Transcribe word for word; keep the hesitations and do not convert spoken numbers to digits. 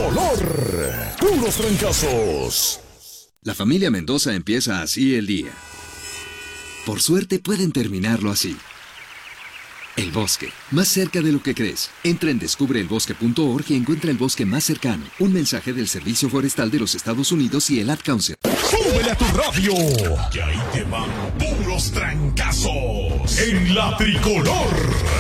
tricolor. Puros trancazos. La familia Mendoza empieza así el día. Por suerte pueden terminarlo así. El bosque, más cerca de lo que crees. Entra en descubre el bosque punto org y encuentra el bosque más cercano. Un mensaje del Servicio Forestal de los Estados Unidos y el Ad Council. ¡Súbele a tu radio! Que ahí te van puros trancazos en la tricolor.